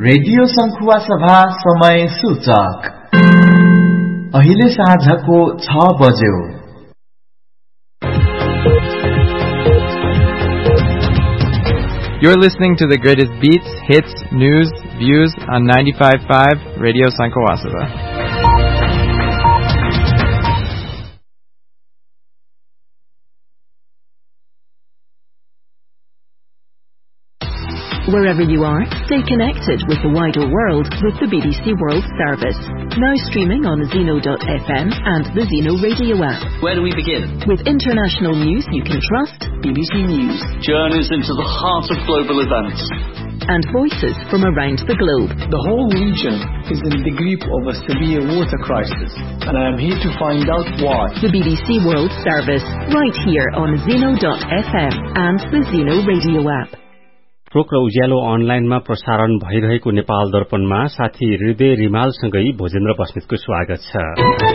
Radio संखुवा सभा समय सूचक अहिले साँझको 6 बज्यो। You're listening to the greatest beats, hits, news, views on 95.5 Radio Sankawasava. Wherever you are, stay connected with the wider world with the BBC World Service. Now streaming on Zeno.fm and the Zeno radio app. Where do we begin? With international news you can trust, BBC News. Journeys into the heart of global events. And voices from around the globe. The whole region is in the grip of a severe water crisis, and I am here to find out why. The BBC World Service, right here on Zeno.fm and the Zeno radio app. रोक र उज्यालो अनलाइनमा प्रसारण भइरहेको नेपाल दर्पणमा साथी हृदय रिमालसँगै भोजेन्द्र बस्नेतको स्वागत छ।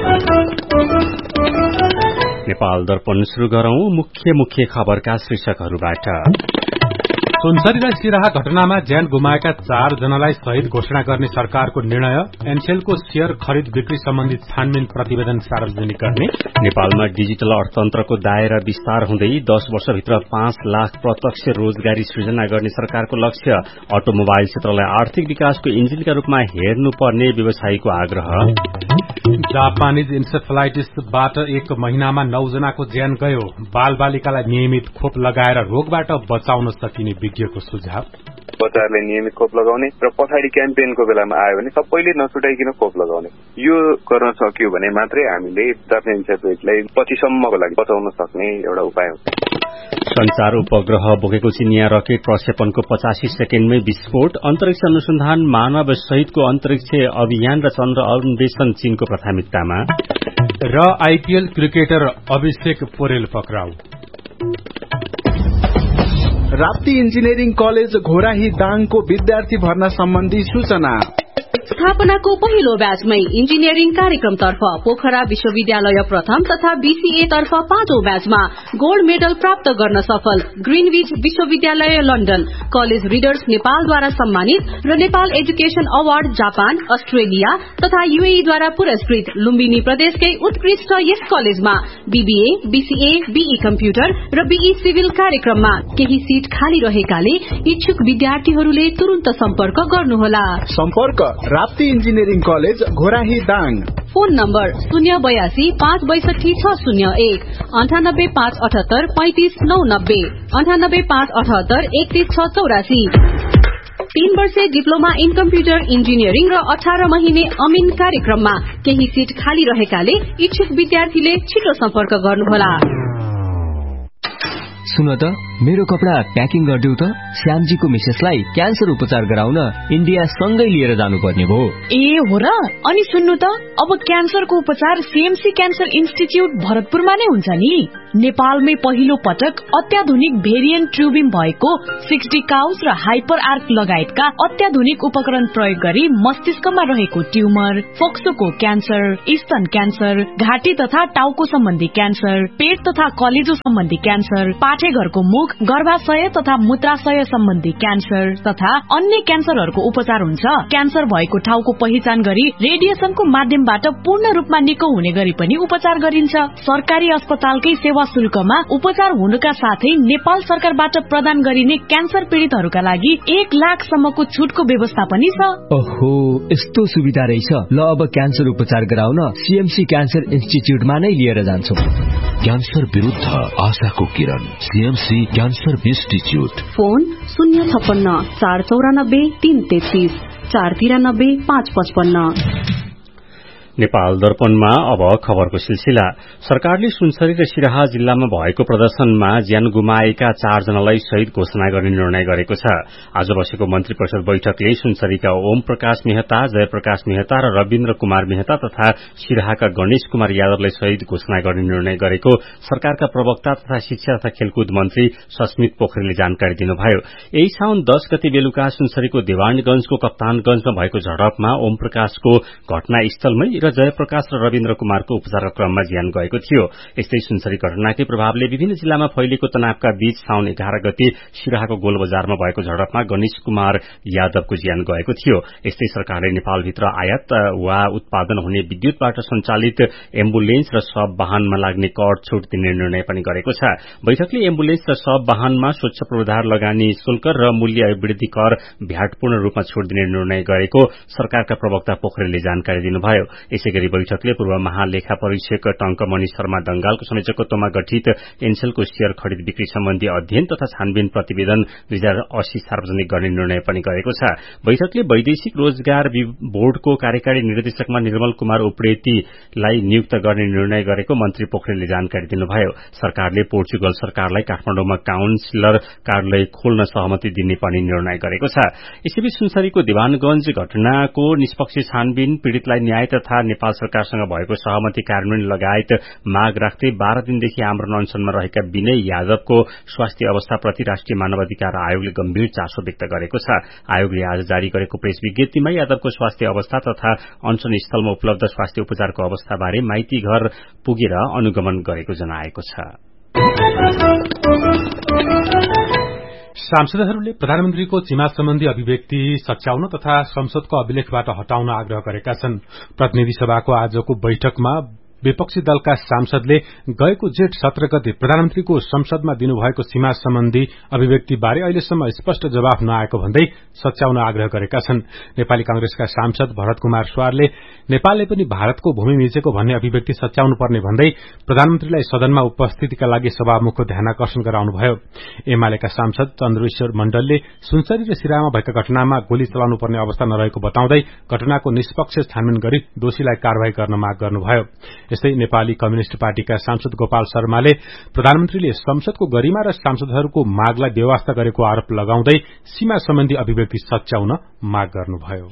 नेपाल दर्पण शुरू गरौं मुख्य खबरका शीर्षकहरूबाट। सुनसरी र सिराहा घटनामा ज्यान गुमाएका 4 जनालाई शहीद घोषणा गर्ने सरकारको निर्णय, एनसेलको शेयर खरिद बिक्री सम्बन्धी छानबिन प्रतिवेदन सार्वजनिक गर्ने। नेपालमा डिजिटल अर्थतन्त्रको दायरा विस्तार हुँदै 10 वर्षभित्र 5 लाख प्रत्यक्ष रोजगारी सृजना गर्ने सरकारको लक्ष्य। अटोमोबाइल क्षेत्रलाई आर्थिक विकासको इन्जिनका रूपमा हेर्नुपर्ने व्यवसायीको आग्रह। जापानीज इन्सेफलाइटिसबाट 1 महिनामा 9 जनाको ज्यान गयो। बालबालिकालाई नियमित खोप लगाएर रोगबाट बचाउन सकिने विज्ञको सुझाव। बच्चाहरूले नियमित खोप लगाउने र पछाडि क्याम्पेनको बेलामा आयो भने सबैले नछुटाइकन खोप लगाउने, यो गर्न सक्यो भने मात्रै हामीले जापानी इन्सेफलाइटिसलाई पछिसम्मको लागि बचाउन सक्ने एउटा उपाय हो। संचार उपग्रह बोकेको चिनिया रकेट प्रक्षेपणको 85 सेकेण्डमै विस्फोट। अन्तरिक्ष अनुसन्धान मानव सहितको अन्तरिक्ष अभियान र चन्द्र अन्वेषण चीनको प्राथमिकतामा। र आईपीएल क्रिकेटर अभिषेक पोरेल पक्राउ। राप्ती इन्जिनियरिङ कलेज घोराही दाङको विद्यार्थी भर्ना सम्बन्धी सूचना। स्थापनाको पहिलो ब्याचमै इन्जिनियरिङ कार्यक्रमतर्फ पोखरा विश्वविद्यालय प्रथम तथा बीसीए तर्फ 5औं ब्याचमा गोल्ड मेडल प्राप्त गर्न सफल ग्रीनविच विश्वविद्यालय लन्डन, कलेज रिडर्स नेपालद्वारा सम्मानित र Nepal education award Japan, Australia तथा यूएईद्वारा पुरस्कृत लुम्बिनी प्रदेशकै उत्कृष्ट यस कलेजमा बीबीए, बीसीए, बीई कम्प्युटर र बीई सिभिल कार्यक्रममा केही सीट खाली रहेकाले इच्छुक विद्यार्थीहरूले तुरुन्त सम्पर्क गर्नुहोला। सम्पर्क Rapti engineering college Ghorahi Dang. Phone number 082 562 601 98 578 35 990 98 578 31 684। 3 वर्षे डिप्लोमा इन कम्प्युटर इन्जिनियरिङ र 18 महिने अमिन कार्यक्रममा केही सीट खाली रहेकाले इच्छुक विद्यार्थीले छिटो सम्पर्क गर्नुहोला। सुन त, मेरो कपडा प्याकिङ गरिदेऊ त। श्यामजीको मिसेसलाई क्यान्सर उपचार गराउन इन्डिया सँगै लिएर जानुपर्ने भयो। ए हो र? अनि सुन्नु त, अब क्यान्सरको उपचार सीएमसी क्यान्सर इन्स्टिच्युट भरतपुरमा नै हुन्छ नि। नेपालमै पहिलो पटक अत्याधुनिक भेरिएन्ट ट्युबिङ भएको 60 काउस र हाइपर आर्क लगायतका अत्याधुनिक उपकरण प्रयोग गरी मस्तिष्कमा रहेको ट्युमर, फोक्सोको क्यान्सर, स्तन क्यान्सर, घाँटी तथा टाउको सम्बन्धी क्यान्सर, पेट तथा कलेजो सम्बन्धी क्यान्सर, पाठेघरको मुख, गर्भाशय तथा मूत्राशय सम्बन्धी क्यान्सर तथा अन्य क्यान्सरहरूको उपचार हुन्छ। क्यान्सर भएको ठाउँको पहिचान गरी रेडिएसनको माध्यमबाट पूर्ण रूपमा निको हुने गरी पनि उपचार गरिन्छ। सरकारी अस्पतालकै सेवा शुल्कमा उपचार हुनुका साथै नेपाल सरकारबाट प्रदान गरिने क्यान्सर पीड़ितहरूका लागि 1 लाख सम्मको छुटको व्यवस्था पनि छ। ओहो, यस्तो सुविधा रहेछ। ल, अब क्यान्सर उपचार गराउन सीएमसी क्यान्सर इन्स्टिच्युटमा नै लिएर जान्छौ। क्यान्सर विरुद्ध आशाको किरण, CMC cancer institute. Phone 056 494 333 493 555। Nepal दर्पणमा अब खबरको सिलसिला। सरकारले सुनसरी र सिराहा जिल्लामा भएको प्रदर्शनमा ज्यान गुमाएका 4 जनालाई शहीद घोषणा गर्ने निर्णय गरेको छ। आज बसेको मन्त्री परिषद बैठकले सुनसरीका ओम प्रकाश मेहता, जयप्रकाश मेहता र रविन्द्र कुमार मेहता तथा सिराहाका गणेश कुमार यादवलाई शहीद घोषणा गर्ने निर्णय गरेको सरकारका प्रवक्ता तथा शिक्षा तथा खेलकुद मन्त्री सस्मित पोखरेलले जानकारी दिनुभयो। यही साउन 10 गते बेलुका सुनसरीको देवानगंजको कप्तानगंजमा भएको झडपमा ओम प्रकाशको घटनास्थलमै र र जयप्रकाश र रविन्द्र कुमारको उपचारका क्रममा ज्यान गएको थियो। यस्तै सुनसरी घटनाकै प्रभावले विभिन्न जिल्लामा फैलिएको तनावका बीच साउन 11 गते सिराहाको गोलबजारमा भएको झडपमा गणेश कुमार यादवको ज्यान गएको थियो। यस्तै सरकारले नेपालभित्र आयात वा उत्पादन हुने विद्युतबाट सञ्चालित एम्बुलेन्स र सब वाहनमा लाग्ने कर छूट दिने निर्णय पनि गरेको छ। बैठकले एम्बुलेन्स र सब वाहनमा स्वच्छ पूर्वाधार लगानी शुल्क र मूल्य वृद्धि कर भ्याट पूर्ण रूपमा छूट दिने निर्णय गरेको सरकारका प्रवक्ता पोखरेलले जानकारी दिनुभयो। यसैगरी बैठकले पूर्व महालेखा परीक्षक टंकमणि शर्मा दंगालको संयोजकत्वमा गठित एनसेलको शेयर खरिद बिक्री सम्बन्धी अध्ययन तथा छानबिन प्रतिवेदन 2080 सार्वजनिक गर्ने निर्णय पनि गरेको छ। बैठकले वैदेशिक रोजगार बोर्डको कार्यकारी निर्देशकमा निर्मल कुमार उप्रेतीलाई नियुक्त गर्ने निर्णय गरेको मन्त्री पोखरेलले जानकारी दिनुभयो। सरकारले पोर्चुगल सरकारलाई काठमाडौँमा काउन्सिलर कार्यालय खोल्न सहमति दिने पनि निर्णय गरेको छ। यसैबीच सुनसरीको दिवानगंज घटनाको निष्पक्ष छानबिन, पीड़ितलाई न्याय तथा नेपाल सरकारसँग भएको सहमति कार्यान्वयन लगायत माग राख्दै 12 दिनदेखि आमरण अनसनमा रहेका विनय यादवको स्वास्थ्य अवस्थाप्रति राष्ट्रिय मानवाधिकार आयोगले गम्भीर चासो व्यक्त गरेको छ। आयोगले आज जारी गरेको प्रेस विज्ञप्तिमा यादवको स्वास्थ्य अवस्था तथा अनसन स्थलमा उपलब्ध स्वास्थ्य उपचारको अवस्थाबारे माइती घर पुगेर अनुगमन गरेको जनाएको छ। सांसदहरूले प्रधानमन्त्रीको चिमा सम्बन्धी अभिव्यक्ति सच्याउन तथा संसदको अभिलेखबाट हटाउन आग्रह गरेका छन्। प्रतिनिधि सभाको आजको बैठकमा विपक्षी दलका सांसदले गएको जेठ 17 गते प्रधानमन्त्रीको संसदमा दिनुभएको सीमा सम्बन्धी अभिव्यक्तिबारे अहिलेसम्म स्पष्ट जवाफ नआएको भन्दै सच्याउन आग्रह गरेका छन्। नेपाली कांग्रेसका सांसद भरत कुमार स्वारले नेपालले पनि भारतको भूमि मिचेको भन्ने अभिव्यक्ति सच्याउनु पर्ने भन्दै प्रधानमन्त्रीलाई सदनमा उपस्थितिका लागि सभामुखको ध्यानाकर्षण गराउनुभयो। एमालेका सांसद चन्द्रेश्वर मण्डलले सुनसरी र सिराहामा भएका घटनामा गोली चलाउनु पर्ने अवस्था नरहेको बताउँदै घटनाको निष्पक्ष छानबिन गरी दोषीलाई कारवाही गर्न माग गर्नुभयो। यस्तै नेपाली कम्युनिष्ट पार्टीका सांसद गोपाल शर्माले प्रधानमन्त्रीले संसदको गरिमा र सांसदहरूको मागलाई बेवास्ता गरेको आरोप लगाउँदै सीमा सम्बन्धी अभिव्यक्ति सच्याउन माग गर्नुभयो।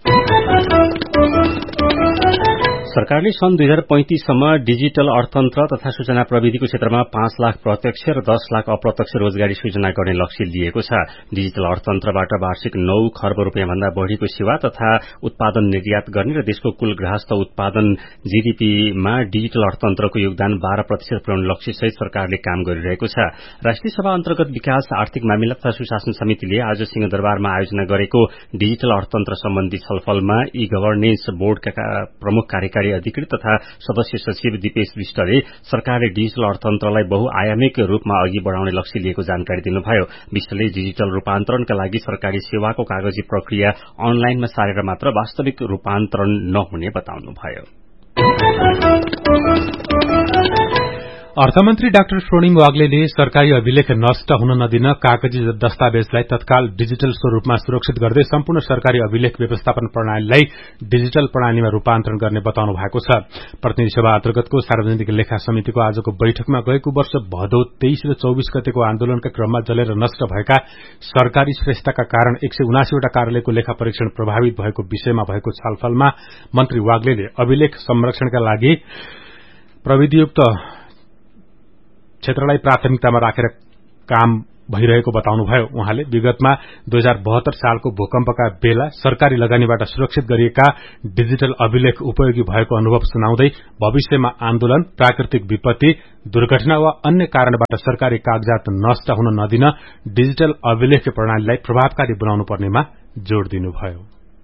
सरकारले सन् 2035 सम्म डिजिटल अर्थतन्त्र तथा सूचना प्रविधिको क्षेत्रमा 5 लाख प्रत्यक्ष र 10 लाख अप्रत्यक्ष रोजगारी सृजना गर्ने लक्ष्य लिएको छ। डिजिटल अर्थतन्त्रबाट वार्षिक 9 खर्ब रूपियाँभन्दा बढ़ीको सेवा तथा उत्पादन निर्यात गर्ने र देशको कुल गृहस्थ उत्पादन जीडीपीमा डिजिटल अर्थतन्त्रको योगदान 12% पुर्याउने लक्ष्यसहित सरकारले काम गरिरहेको छ। राष्ट्रिय सभा अन्तर्गत विकास, आर्थिक मामिला तथा सुशासन समितिले आज सिंहदरबारमा आयोजना गरेको डिजिटल अर्थतन्त्र सम्बन्धी छलफलमा ई गभर्नेन्स बोर्डका प्रमुख कार्यकारी अधिकृत तथा सदस्य सचिव दीपेश विष्टले सरकारले डिजिटल अर्थतन्त्रलाई बहुआयामिक रूपमा अघि बढ़ाउने लक्ष्य लिएको जानकारी दिनुभयो। विष्टले डिजिटल रूपान्तरणका लागि सरकारी सेवाको कागजी प्रक्रिया अनलाइनमा सारेर मात्र वास्तविक रूपान्तरण नहुने बताउनुभयो। अर्थमन्त्री डाक्टर स्वर्णिम वाग्लेले सरकारी अभिलेख नष्ट हुन नदिन कागजी दस्तावेजलाई तत्काल डिजिटल स्वरूपमा सुरक्षित गर्दै सम्पूर्ण सरकारी अभिलेख व्यवस्थापन प्रणालीलाई डिजिटल प्रणालीमा रूपान्तरण गर्ने बताउनु भएको छ। प्रतिनिधि सभा अन्तर्गतको सार्वजनिक लेखा समितिको आजको बैठकमा गएको वर्ष भदौ 23 र 24 गतेको आन्दोलनका क्रममा जलेर नष्ट भएका सरकारी श्रेष्ठका कारण 179 वटा कार्यालयको लेखा परीक्षण प्रभावित भएको विषयमा भएको छलफलमा मन्त्री वाग्लेले अभिलेख संरक्षणका लागि प्रविधियुक्त क्षेत्रलाई प्राथमिकतामा राखेर काम भइरहेको बताउनुभयो। उहाँले विगतमा 2072 सालको भूकम्पका बेला सरकारी लगानीबाट सुरक्षित गरिएका डिजिटल अभिलेख उपयोगी भएको अनुभव सुनाउँदै भविष्यमा आन्दोलन, प्राकृतिक विपत्ति, दुर्घटना वा अन्य कारणबाट सरकारी कागजात नष्ट हुन नदिन डिजिटल अभिलेख प्रणालीलाई प्रभावकारी बनाउनु पर्नेमा जोड़ दिनुभयो।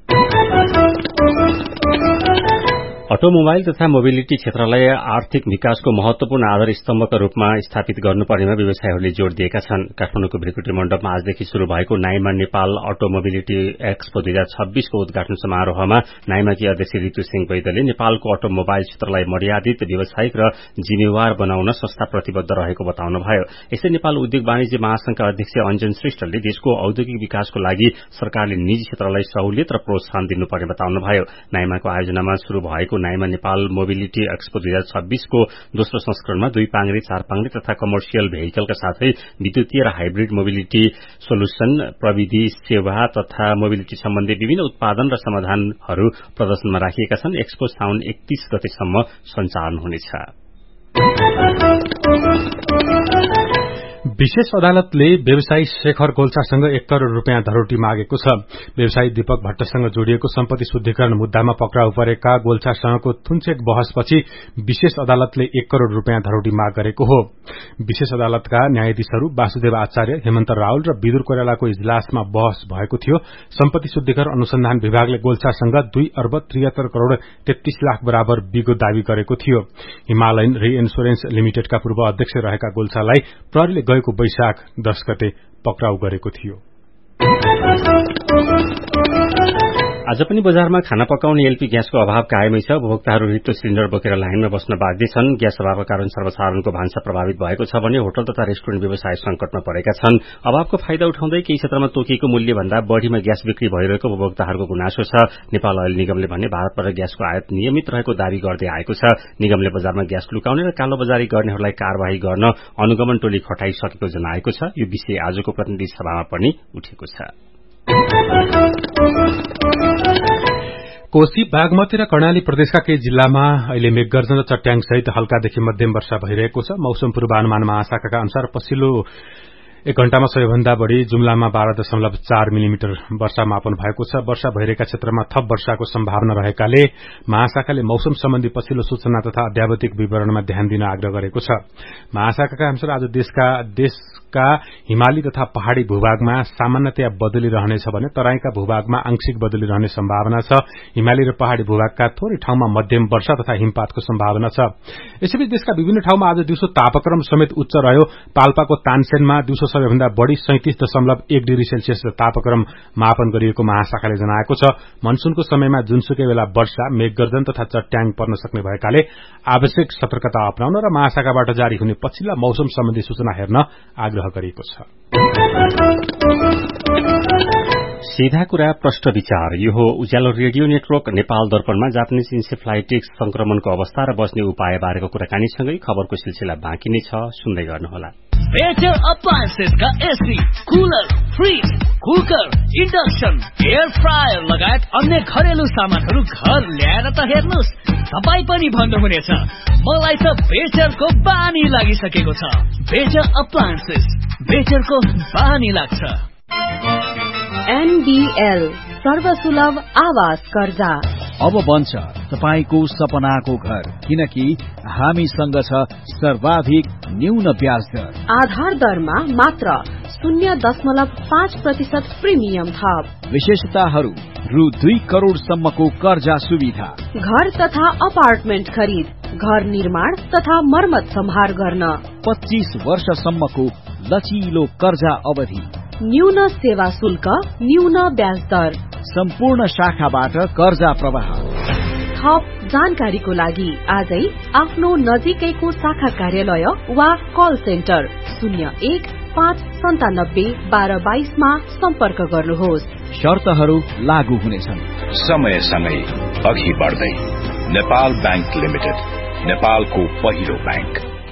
अटोमोबाइल तथा मोबिलिटी क्षेत्रलाई आर्थिक विकासको महत्वपूर्ण आधार स्तम्भका रूपमा स्थापित गर्नुपर्नेमा व्यवसायीहरूले जोड़ दिएका छन्। काठमाडौँको भ्रिकुटी मण्डपमा आजदेखि शुरू भएको नाइमा नेपाल अटोमोबिलिटी एक्सपो 2026 को उद्घाटन समारोहमा नाइमाकी अध्यक्ष ऋतु सिंह वैद्यले नेपालको अटोमोबाइल क्षेत्रलाई मर्यादित, व्यावसायिक र जिम्मेवार बनाउन संस्था प्रतिबद्ध रहेको बताउनुभयो। यसै नेपाल उद्योग वाणिज्य महासंघका अध्यक्ष अञ्जन श्रेष्ठले देशको औद्योगिक विकासको लागि सरकारले निजी क्षेत्रलाई सहुलियत र प्रोत्साहन दिनुपर्ने बताउनुभयो। नाइमाको आयोजनामा शुरू भएको नाइमा नेपाल मोबिलिटी एक्सपो 2026 को दोस्रो संस्करणमा 2 पाङ्ग्रे, 4 पाङ्ग्रे तथा कमर्सियल भेहिकलका साथै विद्युतीय र हाइब्रिड मोबिलिटी सोलुसन, प्रविधि सेवा तथा मोबिलिटी सम्बन्धी विभिन्न उत्पादन र समाधानहरू प्रदर्शनमा राखिएका छन्। एक्सपो साउन 31 गतेसम्म सञ्चालन हुनेछ। विशेष अदालतले व्यवसायी शेखर गोल्छासँग 1 करोड़ रूपियाँ धरोटी मागेको छ। व्यवसायी दीपक भट्टसँग जोडिएको सम्पत्ति शुद्धिकरण मुद्दामा पक्राउ परेका गोल्छासँगको थुनचेक बहसपछि विशेष अदालतले 1 करोड़ रूपियाँ धरोटी माग गरेको हो। विशेष अदालतका न्यायाधीशहरू वासुदेव आचार्य, हेमन्त रावल र विदुर कोइरालाको इजलासमा बहस भएको थियो। सम्पत्ति शुद्धिकरण अनुसन्धान विभागले गोल्छासँग 2 अर्ब 73 करोड़ 33 लाख बराबर बिगो दावी गरेको थियो। हिमालयन रिइन्स्योरेन्स लिमिटेडका पूर्व अध्यक्ष रहेका गोल्छालाई प्रहरीले गएको वैशाख 10 गते पक्राउ गरेको थियो। आज पनि बजारमा खाना पकाउने एलपी ग्यासको अभाव कायमै छ। उपभोक्ताहरू रित्तो सिलिण्डर बोकेर लाइनमा बस्न बाध्य छन्। ग्यास अभावका कारण सर्वसाधारणको भान्सा प्रभावित भएको छ भने होटल तथा रेस्टुरेन्ट व्यवसाय संकटमा परेका छन्। अभावको फाइदा उठाउँदै केही क्षेत्रमा तोकिएको मूल्यभन्दा बढ़ीमा ग्यास बिक्री भइरहेको उपभोक्ताहरूको गुनासो छ। नेपाल अयल निगमले भने भारतबाट ग्यासको आयात नियमित रहेको दावी गर्दै आएको छ। निगमले बजारमा ग्यास लुकाउने र कालोबजारी गर्नेहरूलाई कार्यवाही गर्न अनुगमन टोली खटाइसकेको जनाएको छ। यो विषय आजको प्रतिनिधि सभामा पनि उठेको छ। कोशी, बागमती र कर्णाली प्रदेशका केही जिल्लामा अहिले मेघगर्जन र चट्याङ सहित हल्कादेखि मध्यम वर्षा भइरहेको छ। मौसम पूर्वानुमान महाशाखाका अनुसार पछिल्लो 1 घण्टामा सबैभन्दा बढ़ी जुम्लामा 12.4 मिलिमिटर वर्षा मापन भएको छ। वर्षा भइरहेका क्षेत्रमा थप वर्षाको सम्भावना रहेकाले महाशाखाले मौसम सम्बन्धी पछिल्लो सूचना तथा अध्यावधिक विवरणमा ध्यान दिन आग्रह गरेको छ। महाशाखाका अनुसार आज देशका हिमाली तथा पहाड़ी भूभागमा सामान्यतया बदली रहनेछ भने तराईका भूभागमा आंशिक बदली रहने सम्भावना छ। हिमाली र पहाड़ी भूभागका थोरै ठाउँमा मध्यम वर्षा तथा हिमपातको सम्भावना छ। यसैबीच देशका विभिन्न ठाउँमा आज दिउँसो तापक्रम समेत उच्च रह्यो। पाल्पाको तानसेनमा दिउँसो सबैभन्दा बढ़ी 37.1 डिग्री सेल्सियस तापक्रम मापन गरिएको महाशाखाले जनाएको छ। मनसूनको समयमा जुनसुकै बेला वर्षा, मेघगर्जन तथा चट्याङ पर्न सक्ने भएकाले आवश्यक सतर्कता अपनाउन र महाशाखाबाट जारी हुने पछिल्ला मौसम सम्बन्धी सूचना हेर्न आग्रह गरिएको छ। सीधा कुरा प्रश्न विचार। यो हो उज्यालो रेडियो नेटवर्क नेपाल दर्पणमा जापानिज इन्सेफ्लाइटिस संक्रमणको अवस्था र बच्ने उपाय बारेको कुराकानीसँगै खबरको सिलसिला बाँकी नै छ, सुन्दै गर्नुहोला। Better अप्लायन्सेसका AC, cooler, fridge, cooker, induction, air fryer लगायत अन्य घरेलु सामानहरू घर ल्याएर त हेर्नुहोस्, तपाई पनि भन्नुहुनेछ मलाई त बेटरको बानी लागिसकेको छ। बेटर अप्लायन्सेस, बेटरको बानी लाग्छ। NBL सर्वसुलभ आवास कर्जा अब बन्छ तपाईको सपनाको घर, किनकि हामीसँग छ सर्वाधिक न्यून ब्याज दर। आधार दरमा मात्र 0.5% प्रिमियम थप। विशेषताहरू रु 2 करोड़ सम्मको कर्जा सुविधा। घर तथा अपार्टमेन्ट खरिद, घर निर्माण तथा मर्मत सम्हार गर्न 25 वर्षसम्मको लचिलो कर्जा अवधि। न्यून सेवा शुल्क, न्यून ब्याज दर। सम्पूर्ण शाखाबाट कर्जा प्रवाह। थप जानकारीको लागि आजै आफ्नो नजिकैको शाखा कार्यालय वा कल सेन्टर 01-597-1222 मा सम्पर्क गर्नुहोस्। शर्तहरू लागू हुनेछन्। समयसँगै अघि बढ्दै नेपाल बैंक लिमिटेड, नेपालको पहिलो बैंक।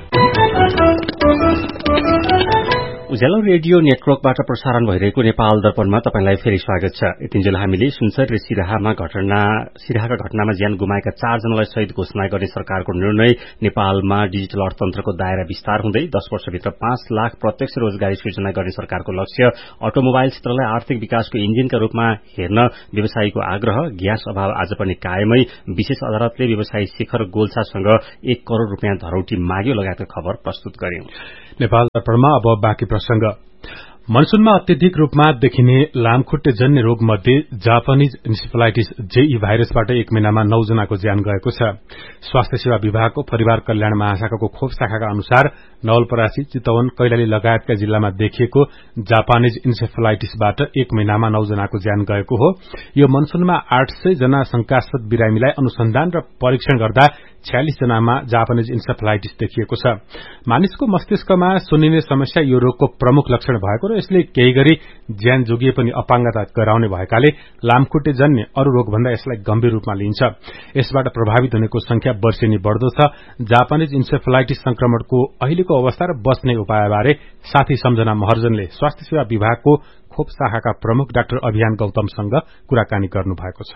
उज्यालो रेडियो नेटवर्कबाट प्रसारण भइरहेको नेपाल दर्पणमा तपाईलाई फेरि स्वागत छ। यतिन्जेल हामीले सुनसरी र सिराहाका घटनामा ज्यान गुमाएका 4 जनालाई शहीद घोषणा गर्ने सरकारको निर्णय, नेपालमा डिजिटल अर्थतन्त्रको दायरा विस्तार हुँदै 10 वर्षभित्र 5 लाख प्रत्यक्ष रोजगारी सृजना गर्ने सरकारको लक्ष्य, अटोमोबाइल क्षेत्रलाई आर्थिक विकासको इन्जिनका रूपमा हेर्न व्यवसायीको आग्रह, ग्यास अभाव आज पनि कायमै, विशेष अदालतले व्यवसायी शेखर गोल्छासँग 1 करोड़ रूपियाँ धरौटी माग्यो लगायतका खबर प्रस्तुत गर्यौं। नेपाल दर्पणमा अब बाँकी प्रसंग। मनसूनमा अत्यधिक रूपमा देखिने लामखुट्टेजन्य रोग मध्ये जापानिज इन्सेफेलाइटिस जेई भाइरसबाट 1 महिनामा 9 जनाको ज्यान गएको छ। स्वास्थ्य सेवा विभागको परिवार कल्याण महाशाखाको खोप शाखाका अनुसार नवलपरासी, चितवन, कैलाली लगायतका जिल्लामा देखिएको जापानिज इन्सेफेलाइटिसबाट 1 महिनामा 9 जनाको ज्यान गएको हो। यो मनसूनमा 800 जना शंकास्पद बिरामीलाई अनुसन्धान र परीक्षण गर्दा 46 जनामा जापानिज इन्सेफेलाइटिस देखिएको छ। मानिसको मस्तिष्कमा सुनिने समस्या यो रोगको प्रमुख लक्षण भएको र यसले केही गरी ज्यान जोगिए पनि अपाङ्गता गराउने भएकाले लामखुट्टेजन्य अरू रोगभन्दा यसलाई गम्भीर रूपमा लिन्छ। यसबाट प्रभावित हुनेको संख्या वर्षेनी बढ्दो छ। जापानिज इन्सेफेलाइटिस संक्रमणको अहिलेको अवस्था र बच्ने उपायबारे साथी सम्झना महर्जनले स्वास्थ्य सेवा विभागको खोप शाखाका प्रमुख डाक्टर अभियान गौतमसँग कुराकानी गर्नुभएको छ।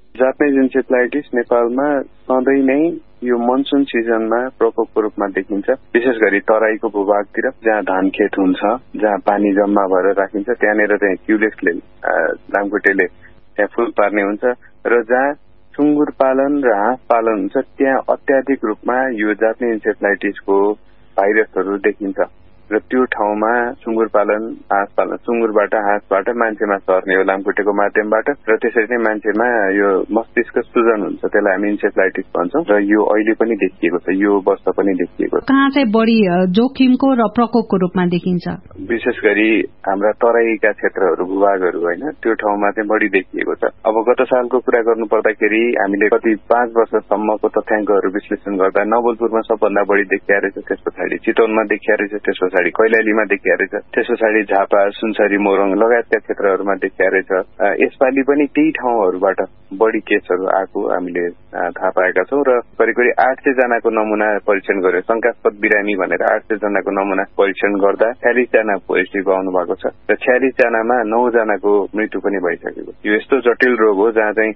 जापानिज इन्सेफ्लाइटिस नेपालमा सधैँ नै यो मनसुन सिजनमा प्रकोपको रूपमा देखिन्छ। विशेष गरी तराईको भूभागतिर जहाँ धान खेत हुन्छ, जहाँ पानी जम्मा भएर राखिन्छ, त्यहाँनिर चाहिँ क्युलेक्सले लामखुट्टेले त्यहाँ फुल पार्ने हुन्छ र जहाँ सुँगुर पालन र हाँस पालन हुन्छ त्यहाँ अत्याधिक रूपमा यो जापानिज इन्सेफ्लाइटिसको भाइरसहरू देखिन्छ र त्यो ठाउँमा सुँगुर पालन, हाँस पालन, सुँगुरबाट हाँसबाट मान्छेमा सर्ने हो लामखुट्टेको माध्यमबाट र त्यसरी नै मान्छेमा यो मस्तिष्क सुजन हुन्छ, त्यसलाई हामी इन्सेफ्लाइटिस भन्छौँ र यो अहिले पनि देखिएको छ, यो वर्ष पनि देखिएको छ। कहाँ चाहिँ बढी जोखिमको र प्रकोपको रूपमा देखिन्छ? विशेष गरी हाम्रा तराईका क्षेत्रहरू, भूभागहरू होइन, त्यो ठाउँमा चाहिँ बढी देखिएको छ। अब गत सालको कुरा गर्नु पर्दाखेरि हामीले कति 5 वर्षसम्मको तथ्याङ्कहरू विश्लेषण गर्दा नवलपुरमा सबभन्दा बढी देखिया रहेछ, त्यस पछाडि चितवनमा देखिया रहेछ, त्यस पछाडि कैलालीमा देखिया रहेछ, त्यस पछाडि झापा, सुनसरी, मोरङ लगायतका क्षेत्रहरूमा देखिया रहेछ। यसपालि पनि त्यही ठाउँहरूबाट बढी केसहरू आएको हामीले थाहा पाएका छौँ र करिब 800 जनाको नमुना परीक्षण गर्यो। शंकास्पद बिरामी भनेर 800 जनाको नमुना परीक्षण गर्दा 46 जना पोजिटिभ आउनु भएको छ र 46 जनामा 9 जनाको मृत्यु पनि भइसकेको। यो यस्तो जटिल रोग हो जहाँ चाहिँ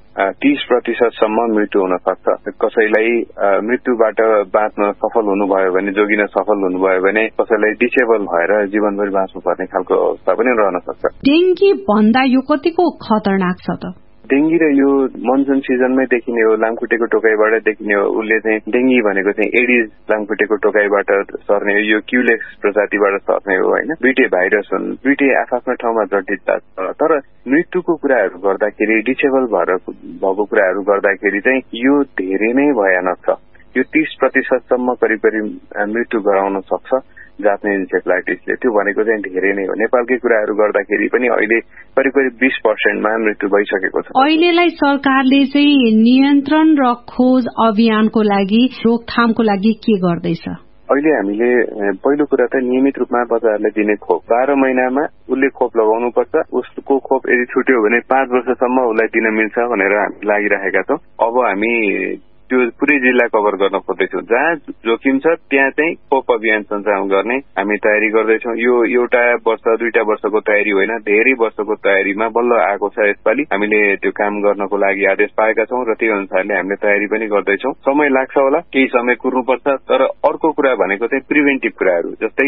30% मृत्यु हुन सक्छ। कसैलाई मृत्युबाट बाँच्न सफल हुनुभयो भने, जोगिन सफल हुनुभयो भने कसैलाई डिसेबल भएर जीवनभरि बाँच्नुपर्ने खालको अवस्था पनि रहन सक्छ। डेंगी भन्दा यो कतिको खतरनाक छ त? डेंगी र यो मनसुन सिजनमै देखिने हो, लामखुट्टेको टोकाइबाट देखिने हो। उसले चाहिँ डेंगी भनेको चाहिँ एडिस लामखुट्टेको टोकाइबाट सर्ने हो, यो क्युलेक्स प्रजातिबाट सर्ने हो होइन। दुईटै भाइरस हुन्, दुईटै आफ्नो ठाउँमा जटिलता छ। तर मृत्युको कुराहरू गर्दाखेरि, डिसेबल भएर भएको कुराहरू गर्दाखेरि चाहिँ यो धेरै नै भयानक छ। यो 30% करिब मृत्यु गराउन सक्छ जापानिज इन्सेफ्लाइटिसले। त्यो भनेको चाहिँ धेरै नै हो। नेपालकै कुराहरू गर्दाखेरि पनि अहिले करिब 20% मृत्यु भइसकेको छ। अहिलेलाई सरकारले चाहिँ नियन्त्रण र खोज अभियानको लागि, रोकथामको लागि के गर्दैछ? अहिले हामीले पहिलो कुरा त नियमित रूपमा बच्चाहरूलाई दिने खोप 12 महिनामा उसले खोप लगाउनुपर्छ। उसको खोप यदि छुट्यो भने 5 वर्षसम्म उसलाई दिन मिल्छ भनेर हामी लागिरहेका छौँ। अब हामी त्यो पुरै जिल्ला कभर गर्न खोज्दैछौँ। जहाँ जोखिम छ त्यहाँ चाहिँ खोप अभियान सञ्चालन गर्ने हामी तयारी गर्दैछौँ। यो एउटा वर्ष, 2 वर्षको तयारी होइन, धेरै वर्षको तयारीमा बल्ल आएको छ। यसपालि हामीले त्यो काम गर्नको लागि आदेश पाएका छौँ र त्यही अनुसारले हामीले तयारी पनि गर्दैछौँ। समय लाग्छ होला, केही समय कुर्नुपर्छ। तर अर्को कुरा भनेको चाहिँ प्रिभेन्टिभ कुराहरू, जस्तै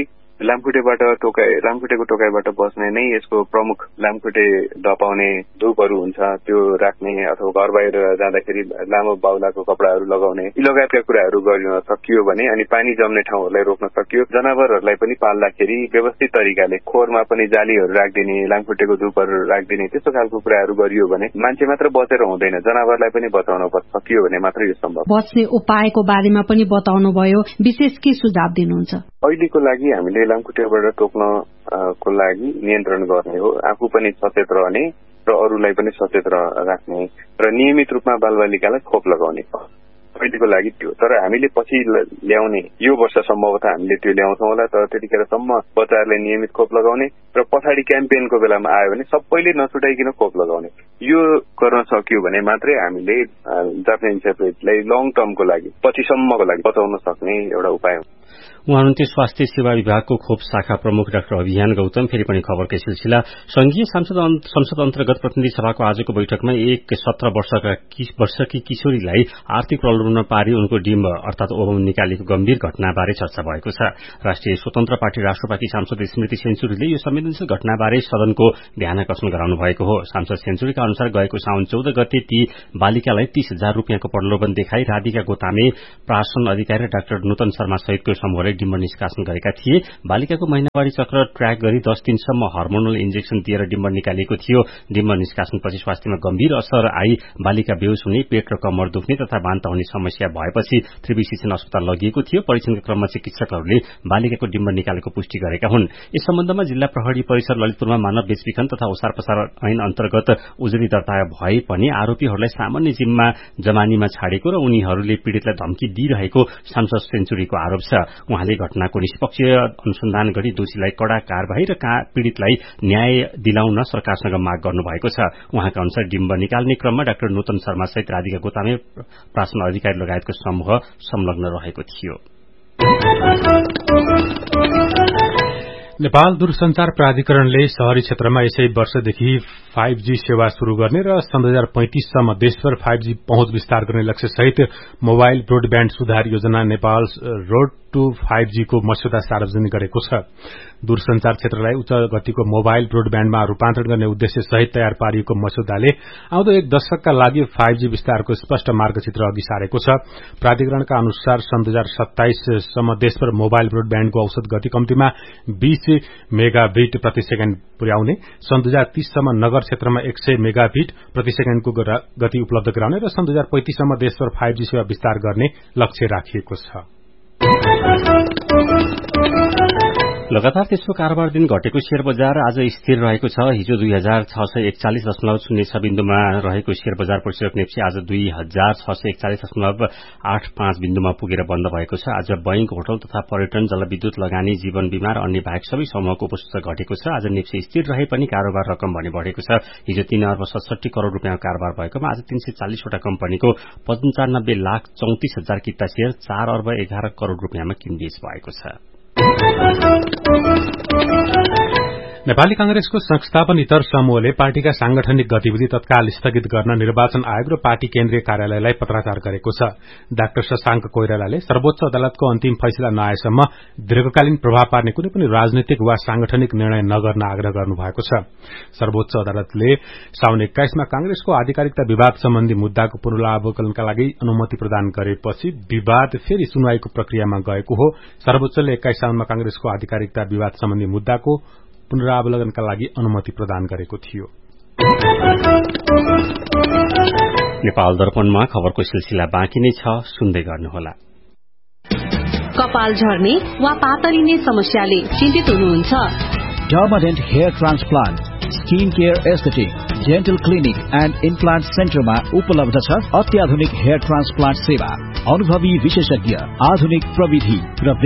लामखुट्टेको टोकाइबाट बस्ने नै यसको प्रमुख लामखुट्टे डपाउने धुपहरू हुन्छ, त्यो राख्ने अथवा घर बाहिर जाँदाखेरि लामो बाहुलाको कपडाहरू लगाउने, यी लगायतका कुराहरू गर्न सकियो भने अनि पानी जम्ने ठाउँहरूलाई रोक्न सकियो। जनावरहरूलाई पनि पाल्दाखेरि व्यवस्थित तरिकाले खोरमा पनि जालीहरू राखिदिने, लामखुट्टेको धुपहरू राखिदिने, त्यस्तो खालको कुराहरू गरियो भने मान्छे मात्र बचेर हुँदैन, जनावरलाई पनि बचाउन सकियो भने मात्र यो सम्भव। बच्ने उपायको बारेमा पनि बताउनु भयो, विशेष के सुझाव दिनुहुन्छ? अहिलेको लागि हामीले लामखुट्टेबाट टोक्नको लागि नियन्त्रण गर्ने हो, आफू पनि सचेत रहने र अरूलाई पनि सचेत राख्ने र नियमित रूपमा बालबालिकालाई खोप लगाउने अहिलेको लागि त्यो। तर हामीले पछि ल्याउने, यो वर्ष सम्भवतः हामीले त्यो ल्याउँछौँ होला, तर त्यतिखेरसम्म बच्चाहरूलाई नियमित खोप लगाउने र पछाडि क्याम्पेनको बेलामा आयो भने सबैले नछुटाइकन खोप लगाउने, यो गर्न सकियो भने मात्रै हामीले जापानिज इन्सेफ्लाइटिसलाई लङ टर्मको लागि, पछिसम्मको लागि बचाउन सक्ने एउटा उपाय हो। उहाँ हुनुहुन्थ्यो स्वास्थ्य सेवा विभागको खोप शाखा प्रमुख डाक्टर अभियान गौतम। फेरि पनि खबरकै सिलसिला। संघीय संसद अन्तर्गत प्रतिनिधि सभाको आजको बैठकमा एक 17 वर्षकी किशोरीलाई आर्थिक प्रलोभनमा पारी उनको डिम्ब अर्थात ओभम निकालेको गम्भीर घटनाबारे चर्चा भएको छ। राष्ट्रिय स्वतन्त्र पार्टी राष्ट्रपाति सांसद स्मृति सेन्चुरीले यो संवेदनशील घटनाबारे सदनको ध्यान आकर्षण गराउनु भएको हो। सांसद सेन्चुरीका अनुसार गएको साउन 14 गते ती बालिकालाई 30,000 रुपियाँको प्रलोभन देखाई राधिका गोतामे, प्रासन अधिकारी र डाक्टर नूतन शर्मा सहितको समूहले डिम्ब निष्कासन गरेका थिए। बालिकाको महिनावारी चक्र ट्र्याक गरी 10 दिनसम्म हार्मोनल इन्जेक्सन दिएर डिम्ब निकालिएको थियो। डिम्ब निष्कासनपछि स्वास्थ्यमा गम्भीर असर आई बालिका बेहोस हुने, पेट र कमर दुख्ने तथा बान्ता हुने समस्या भएपछि त्रिवी शिक्षण अस्पताल लगिएको थियो। परीक्षणका क्रममा चिकित्सकहरूले बालिकाको डिम्ब निकालेको पुष्टि गरेका हुन्। यस सम्बन्धमा जिल्ला प्रहरी परिसर ललितपुरमा मानव बेचबिखन तथा ओसार पसार ऐन अन्तर्गत उजुरी दर्ता भए पनि आरोपीहरूलाई सामान्य जिम्मा जमानीमा छाडेको र उनीहरूले पीड़ितलाई धम्की दिइरहेको सांसद सेन्चुरीको आरोप छ। उहाँले घटनाको निष्पक्षीय अनुसन्धान गरी दोषीलाई कड़ा कार्यवाही र पीड़ितलाई न्याय दिलाउन सरकारसँग माग गर्नुभएको छ। उहाँका अनुसार डिम्ब निकाल्ने क्रममा डाक्टर नूतन शर्मा सहित राधिका गोतामे, प्रासन अधिकारी लगायतको समूह संलग्न रहेको थियो। नेपाल दूरसञ्चार प्राधिकरणले शहरी क्षेत्रमा यसै वर्षदेखि 5G सेवा शुरू गर्ने र सन् 2035 सम्म देशभर 5G पहुँच विस्तार गर्ने लक्ष्य सहित मोबाइल ब्रोडब्याण्ड सुधार योजना नेपाल रोड टू 5G को मस्यौदा सार्वजनिक गरेको छ। दूरसञ्चार क्षेत्रलाई उच्च गतिको मोबाइल ब्रोडब्याण्डमा रूपान्तरण गर्ने उद्देश्य सहित तयार पारिएको मस्यौदाले आउँदो एक दशकका लागि 5G विस्तारको स्पष्ट मार्गचित्र अघि सारेको छ। प्राधिकरणका अनुसार सन् 2027 सम्म देशभर मोबाइल ब्रोडब्याण्डको औसत गति कम्तीमा 20 मेगाबिट प्रति सेकेण्ड पुर्याउने, सन् 2030 सम्म नगर क्षेत्रमा 100 मेगाबिट प्रति सेकेण्डको गति उपलब्ध गराउने र सन् 2035 सम्म देशभर 5G सेवा विस्तार गर्ने लक्ष्य राखिएको छ। लगातार तेस्रो कारोबार दिन घटेको शेयर बजार आज स्थिर रहेको छ। हिजो 2641.06 बिन्दुमा रहेको शेयर बजार परिसर नेप्सी आज 2641.85 बिन्दुमा पुगेर बन्द भएको छ। आज बैंक, होटल तथा पर्यटन, जलविद्युत, लगानी, जीवन बीमा र अन्य बाहेक सबै समूहको उपसूचक घटेको छ। आज नेप्सी स्थिर रहे पनि कारोबार रकम भने बढ़ेको छ। हिजो 3 अर्ब 67 करोड़ रुपियाँ कारोबार भएकोमा आज 340 वटा कम्पनीको 95,34,000 किता शेयर 4 अर्ब 11 करोड़ रुपियाँमा किनबेच भएको छ। नेपाली कांग्रेसको संस्थापन इतर समूहले पार्टीका सांगठनिक गतिविधि तत्काल स्थगित गर्न निर्वाचन आयोग र पार्टी केन्द्रीय कार्यालयलाई पत्राचार गरेको छ। डाक्टर शशांक कोइरालाले सर्वोच्च अदालतको अन्तिम फैसला नआएसम्म दीर्घकालीन प्रभाव पार्ने कुनै पनि राजनीतिक वा सांगठनिक निर्णय नगर्न आग्रह गर्नुभएको छ। सर्वोच्च अदालतले साउन 21 मा कांग्रेसको आधिकारिकता विवाद सम्बन्धी मुद्दाको पुनरावलोकनका लागि अनुमति प्रदान गरेपछि विवाद फेरि सुनवाईको प्रक्रियामा गएको हो। सर्वोच्चले 21 साउनमा कांग्रेसको आधिकारिकता विवाद सम्बन्धी मुद्दाको पुनरावलोकनका लागि अनुमति प्रदान गरेको थियो। नेपाल दर्पणमा खबरको सिलसिला बाँकी नै छ, सुन्दै गर्नुहोला। कपाल झर्ने वा पातलिने समस्याले चिन्तित हुनुहुन्छ? Permanent Hair Transplant, Skin Care Aesthetic, Dental Clinic and Implant Center मा उपलब्ध छ अत्याधुनिक हेयर ट्रान्सप्लान्ट सेवा। अनुभवी विशेषज्ञ, आधुनिक प्रविधि र